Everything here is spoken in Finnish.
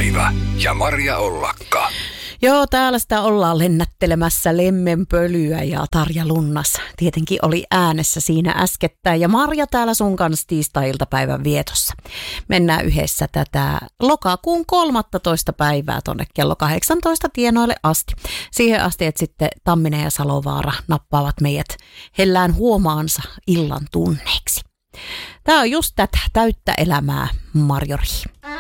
iltapäivä ja Marja Ollakka. Joo, täällä sitä ollaan lennättelemässä lemmenpölyä ja Tarja Lunnas tietenkin oli äänessä siinä äskettäin. Ja Marja täällä sun kanssa tiistai-iltapäivän vietossa. Mennään yhdessä tätä lokakuun 13. päivää tonne kello 18 tienoille asti. Siihen asti, että sitten Tamminen ja Salovaara nappaavat meidät hellään huomaansa illan tunneiksi. Tämä on just tätä täyttä elämää, Marjori.